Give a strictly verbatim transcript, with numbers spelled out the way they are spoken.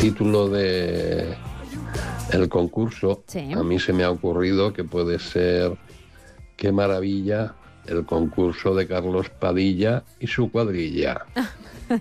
título de el concurso, Sí. a mí se me ha ocurrido que puede ser Qué maravilla el concurso de Carlos Padilla y su cuadrilla.